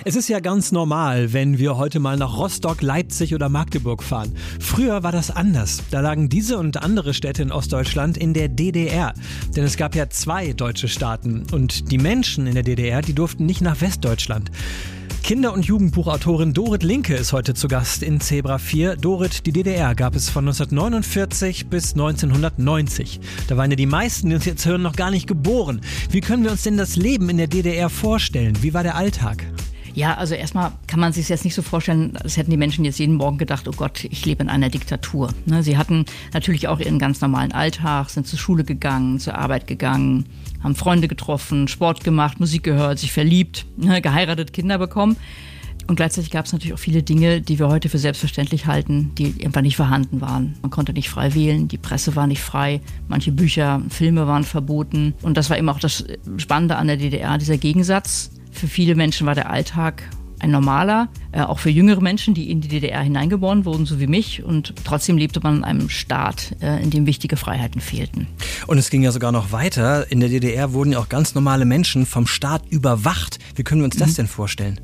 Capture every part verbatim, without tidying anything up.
Es ist ja ganz normal, wenn wir heute mal nach Rostock, Leipzig oder Magdeburg fahren. Früher war das anders. Da lagen diese und andere Städte in Ostdeutschland in der D D R. Denn es gab ja zwei deutsche Staaten. Und die Menschen in der D D R, die durften nicht nach Westdeutschland. Kinder- und Jugendbuchautorin Dorit Linke ist heute zu Gast in Zebra vier. Dorit, die D D R gab es von neunzehnhundertneunundvierzig bis neunzehnhundertneunzig. Da waren ja die meisten, die uns jetzt hören, noch gar nicht geboren. Wie können wir uns denn das Leben in der D D R vorstellen? Wie war der Alltag? Ja, also erstmal kann man sich jetzt nicht so vorstellen, als hätten die Menschen jetzt jeden Morgen gedacht, oh Gott, ich lebe in einer Diktatur. Sie hatten natürlich auch ihren ganz normalen Alltag, sind zur Schule gegangen, zur Arbeit gegangen, haben Freunde getroffen, Sport gemacht, Musik gehört, sich verliebt, geheiratet, Kinder bekommen. Und gleichzeitig gab es natürlich auch viele Dinge, die wir heute für selbstverständlich halten, die irgendwann nicht vorhanden waren. Man konnte nicht frei wählen, die Presse war nicht frei, manche Bücher, Filme waren verboten. Und das war eben auch das Spannende an der D D R, dieser Gegensatz. Für viele Menschen war der Alltag ein normaler, äh, auch für jüngere Menschen, die in die D D R hineingeboren wurden, so wie mich. Und trotzdem lebte man in einem Staat, äh, in dem wichtige Freiheiten fehlten. Und es ging ja sogar noch weiter. In der D D R wurden ja auch ganz normale Menschen vom Staat überwacht. Wie können wir uns das mhm. denn vorstellen?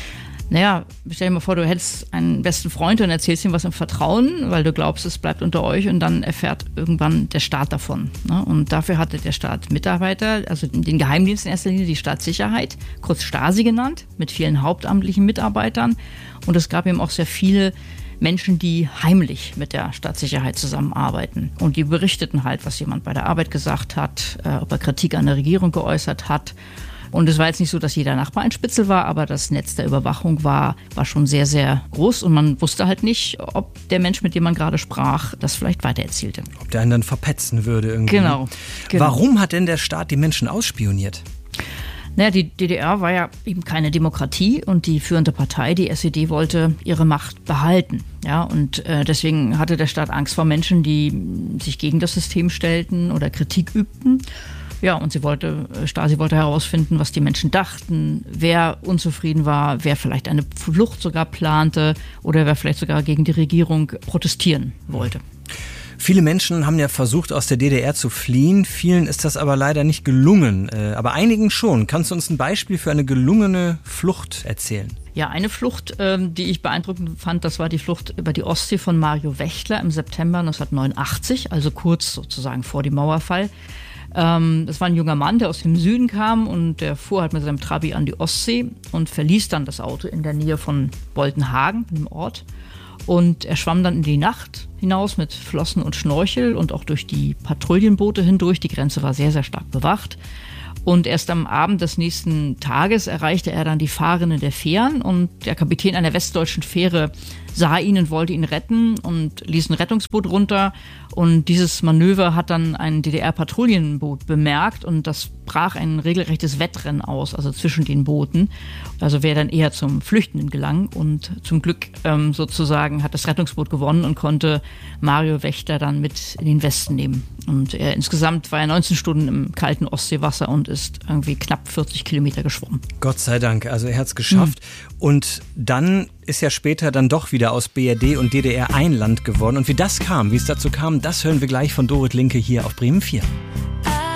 Naja, stell dir mal vor, du hättest einen besten Freund und erzählst ihm was im Vertrauen, weil du glaubst, es bleibt unter euch, und dann erfährt irgendwann der Staat davon. Und dafür hatte der Staat Mitarbeiter, also den Geheimdienst in erster Linie, die Staatssicherheit, kurz Stasi genannt, mit vielen hauptamtlichen Mitarbeitern. Und es gab eben auch sehr viele Menschen, die heimlich mit der Staatssicherheit zusammenarbeiten. Und die berichteten halt, was jemand bei der Arbeit gesagt hat, ob er Kritik an der Regierung geäußert hat. Und es war jetzt nicht so, dass jeder Nachbar ein Spitzel war, aber das Netz der Überwachung war, war schon sehr, sehr groß. Und man wusste halt nicht, ob der Mensch, mit dem man gerade sprach, das vielleicht weitererzählte. Ob der einen dann verpetzen würde irgendwie. Genau, genau. Warum hat denn der Staat die Menschen ausspioniert? Naja, die D D R war ja eben keine Demokratie, und die führende Partei, die S E D, wollte ihre Macht behalten. Ja, und äh, deswegen hatte der Staat Angst vor Menschen, die sich gegen das System stellten oder Kritik übten. Ja, und sie wollte, Stasi wollte herausfinden, was die Menschen dachten, wer unzufrieden war, wer vielleicht eine Flucht sogar plante oder wer vielleicht sogar gegen die Regierung protestieren wollte. Viele Menschen haben ja versucht, aus der D D R zu fliehen. Vielen ist das aber leider nicht gelungen. Aber einigen schon. Kannst du uns ein Beispiel für eine gelungene Flucht erzählen? Ja, eine Flucht, ähm, die ich beeindruckend fand, das war die Flucht über die Ostsee von Mario Wächtler im September neunzehnhundertneunundachtzig, also kurz sozusagen vor dem Mauerfall. Ähm, das war ein junger Mann, der aus dem Süden kam, und der fuhr halt mit seinem Trabi an die Ostsee und verließ dann das Auto in der Nähe von Boltenhagen, einem Ort. Und er schwamm dann in die Nacht hinaus mit Flossen und Schnorchel und auch durch die Patrouillenboote hindurch. Die Grenze war sehr, sehr stark bewacht. Und erst am Abend des nächsten Tages erreichte er dann die Fahrerinnen der Fähren, und der Kapitän einer westdeutschen Fähre sah ihn und wollte ihn retten und ließ ein Rettungsboot runter. Und dieses Manöver hat dann ein D D R-Patrouillenboot bemerkt, und das brach ein regelrechtes Wettrennen aus, also zwischen den Booten. Also wer dann eher zum Flüchtenden gelang. Und zum Glück ähm, sozusagen hat das Rettungsboot gewonnen und konnte Mario Wächtler dann mit in den Westen nehmen. Und er, insgesamt war er neunzehn Stunden im kalten Ostseewasser und ist irgendwie knapp vierzig Kilometer geschwommen. Gott sei Dank, also er hat es geschafft. Mhm. Und dann ist ja später dann doch wieder aus B R D und D D R ein Land geworden. Und wie das kam, wie es dazu kam, das hören wir gleich von Dorit Linke hier auf Bremen vier.